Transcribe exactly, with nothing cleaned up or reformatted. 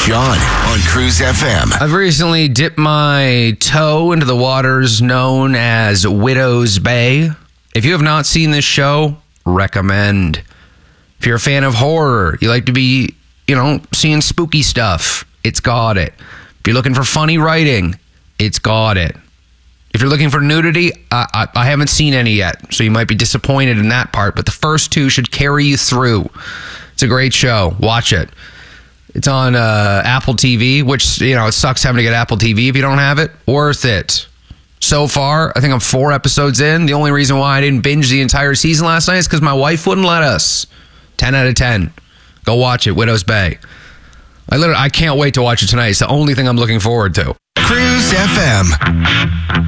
John on Cruise F M. I've recently dipped my toe into the waters known as Widow's Bay. If you have not seen this show, recommend. If you're a fan of horror, you like to be, you know, seeing spooky stuff, it's got it. If you're looking for funny writing, it's got it. If you're looking for nudity, I, I, I haven't seen any yet, so you might be disappointed in that part, but the first two should carry you through. It's a great show. Watch it. It's on uh, Apple T V, which, you know, it sucks having to get Apple T V if you don't have it. Worth it. So far, I think I'm four episodes in. The only reason why I didn't binge the entire season last night is because my wife wouldn't let us. ten out of ten. Go watch it, Widow's Bay. I literally, I can't wait to watch it tonight. It's the only thing I'm looking forward to. Cruise F M.